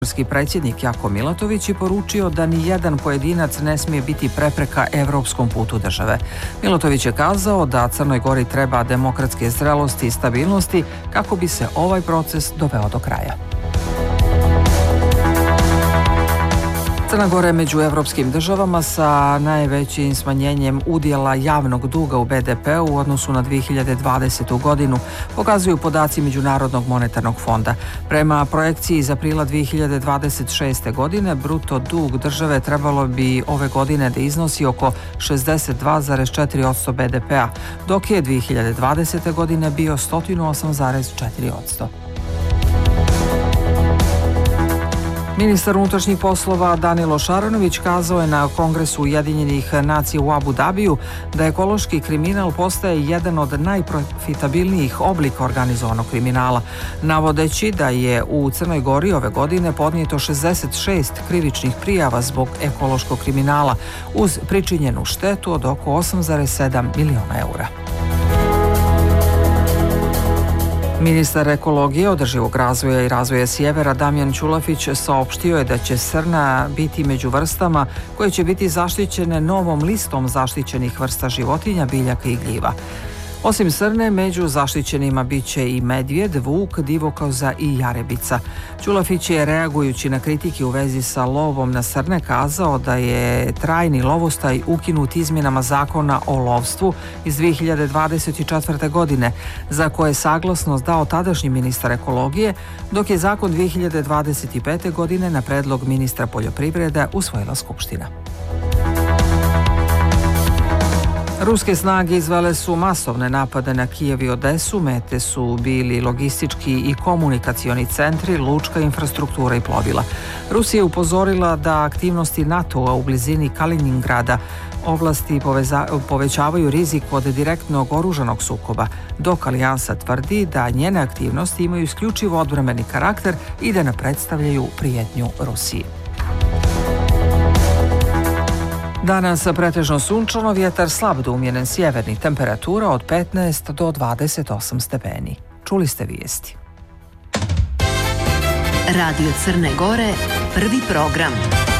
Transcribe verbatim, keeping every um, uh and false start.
Crnogorski predsjednik Jako Milatović je poručio da ni jedan pojedinac ne smije biti prepreka evropskom putu države. Milatović je kazao da Crnoj Gori treba demokratske zrelosti i stabilnosti kako bi se ovaj proces doveo do kraja. Crna Gora je među evropskim državama sa najvećim smanjenjem udjela javnog duga u be de peu u odnosu na dve hiljade dvadesetu. godinu, pokazuju podaci Međunarodnog monetarnog fonda. Prema projekciji iz aprila dve hiljade dvadeset šeste. godine, bruto dug države trebalo bi ove godine da iznosi oko šezdeset dva zarez četiri posto be de pea, dok je dve hiljade dvadesete. godine bio sto osam zarez četiri posto. Ministar unutrašnjih poslova Danilo Šaranović kazao je na Kongresu Ujedinjenih nacija u Abu Dabiju da ekološki kriminal postaje jedan od najprofitabilnijih oblika organizovanog kriminala, navodeći da je u Crnoj Gori ove godine podnijeto šezdeset šest krivičnih prijava zbog ekološkog kriminala uz pričinjenu štetu od oko osam zarez sedam miliona eura. Ministar ekologije, održivog razvoja i razvoja sjevera Damjan Ćulafić saopštio je da će srna biti među vrstama koje će biti zaštićene novom listom zaštićenih vrsta životinja, biljaka i gljiva. Osim srne, među zaštićenima bit će i medvjed, vuk, divokoza i jarebica. Ćulafić je, reagujući na kritike u vezi sa lovom na srne, kazao da je trajni lovostaj ukinut izmjenama zakona o lovstvu iz dve hiljade dvadeset četvrte. godine, za koje je saglasnost dao tadašnji ministar ekologije, dok je zakon dve hiljade dvadeset pete. godine na predlog ministra poljoprivrede usvojila Skupština. Ruske snage izvele su masovne napade na Kijev i Odesu, mete su bili logistički i komunikacioni centri, lučka infrastruktura i plovila. Rusija je upozorila da aktivnosti NATO-a u blizini Kaliningrada oblasti poveza, povećavaju rizik od direktnog oružanog sukoba, dok alijansa tvrdi da njene aktivnosti imaju isključivo odbrambeni karakter i da ne predstavljaju prijetnju Rusiji. Danas pretežno sunčano, vjetar slab do umjeren sjeverni, temperatura od petnaest do dvadeset osam stepeni. Čuli ste vijesti. Radio Crne Gore, prvi program.